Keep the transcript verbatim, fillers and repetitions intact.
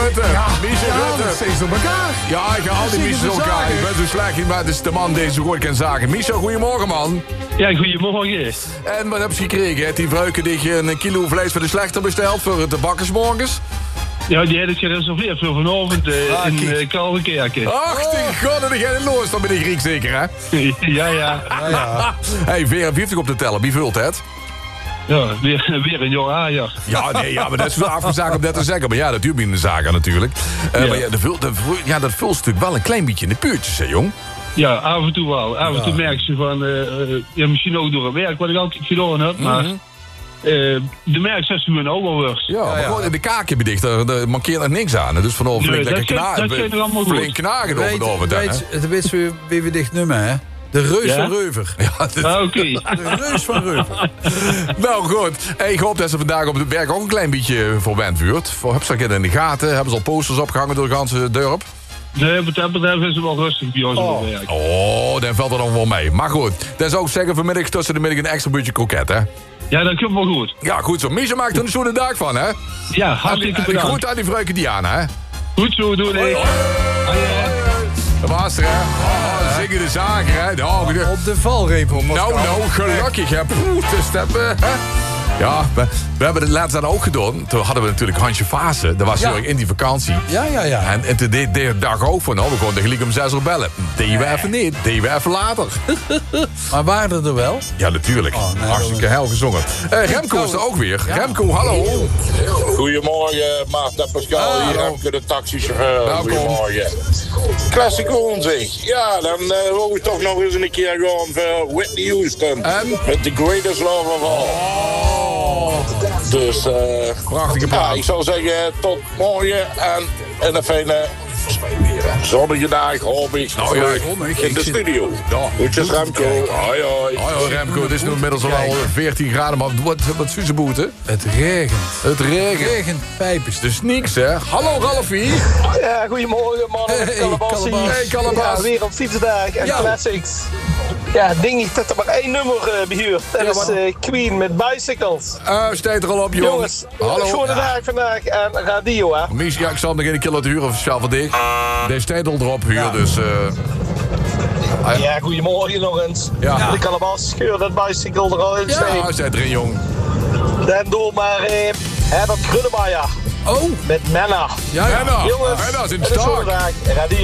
Rutte. Ja, Miesje ja, Rutte. dat steeds door elkaar. Ja, ik ga al die zingen Miesjes ze door elkaar. zagen. Ik ben zo slecht, maar het is de man die zo goed kan zagen. Miesje, goedemorgen, man. Ja, goedemorgen. En wat heb je gekregen? Heeft die vrouwke die je een kilo vlees voor de slechter besteld voor de bakkersmorgens? Ja, die had ik gereserveerd voor vanavond uh, Ah, in kijk. uh, Kalverkerken. Ach, die god, dan ga je los. Dan ben ik Griek zeker, hè? ja, ja. Ja, ja. Hey, vierenvijftig op de teller. Wie vult het? Ja, weer, weer een jaar aaier. Ja, nee, ja, maar dat is wel afgezaagd om dat te zeggen. Maar ja, dat duurt in de zaken natuurlijk. Uh, Ja. Maar ja, dat vult, dat, vult- ja, dat vult natuurlijk wel een klein beetje in de puurtjes, hè, jong? Ja, af en toe wel. Af en toe merk je van, uh, uh, ja, misschien ook door het werk wat ik altijd gedaan heb, maar Mhm. uh, de merk zegt ze me ook wel worst. Ja, maar ja. gewoon de kaak heb je dicht, daar, daar mankeert er niks aan. Dus vanaf Nee, flink dat lekker zit- knagen. dat zit er allemaal goed. Flink knagen over Weet, de overdag, hè? weet, het weet wie, wie we dicht nummer, hè? De reus Ja? van Reuver. Ja, dat- Ah, oké. De reus van Reuver. Nou goed, hey, ik hoop dat ze vandaag op het werk ook een klein beetje verwend wordt. Voor heb ze dat in de gaten? Hebben ze al posters opgehangen door de ganse dorp? Nee, wat dat betreft is het wel rustig bij ons op het werk. Oh, dan valt er dan wel mee. Maar goed, dan zou ik zeggen vanmiddag tussen de middag een extra beetje kroket, hè? Ja, dat komt wel goed. Ja, goed zo. Miesje maakt er een zoete dag van, hè? Ja, En die, hartstikke en die bedankt. groet aan die vrouwke Diana, hè? Goed zo, doe ik. Dat was er, hè? Oh, zingen de zaken, hè? Oh, de- Op de valreep. nou, nou, gelukkig, hè? Poeh, dus dat, eh, hè? Ja, we, we hebben het laatst dan ook gedaan. Toen hadden we natuurlijk Hansje Vaassen. Dat was Ja. heel erg in die vakantie. Ja, ja, ja. En, en toen deed de dag ook van, nou, we konden gelijk om zes uur bellen. Deden we even niet, deden we even later. Maar waren er wel? Ja, natuurlijk. Oh, nee, Hartstikke dat hel gezongen. Eh, Remco is er ook weer. Remco, hallo. Goedemorgen, Maarten en Pascal. Ah, Hier hallo. heb ik de taxichauffeur. Welkom. Goedemorgen. Classic Woon zeg. Ja, dan uh, wil ik toch nog eens een keer gaan voor Whitney Houston. En? Met The Greatest Love of All. Oh, Dus, eh prachtige ja, plaat. ik zou zeggen tot morgen en, en een fijne zonnige dag, hoop ik. Nou ja, zonnig. in de Ik zit- studio. Ja. Goedjes Remco. Hoi hoi. Hoi Remco, het is nu inmiddels al wel veertien graden, maar wat, wat Suzeboete? Het regent. Het regent. Het regent pijpers. Dus niks, hè? Hallo Ralfie. Ja, goedemorgen mannen, Hey, Calabassie. Calabas. Hey, Calabas. Ja, weer op fietsdag en Ja. classics. Ja, ding ik dat er maar één nummer uh, behuurd. Dat Ja, is wat? eh, Queen met Bicycles. Uh, steed er al op, jongens. Jongens, Hallo. schone dag vandaag en radio hè. Mies, ja, ik zal hem nog een keer laten huren, officieel voor dicht. Deze steed al erop huur, Ja. dus... eh ah, ja. Ja, goedemorgen nog eens. Ja. De Calabas, scheur dat bicycle eruit. Ja, Ja. hij staat erin, jong. Dan door maar eh, Herbert Grönemeyer Oh, met Menna. ja, ja. Henna, Jongens, Henna is in het is schone staak. dag, radio.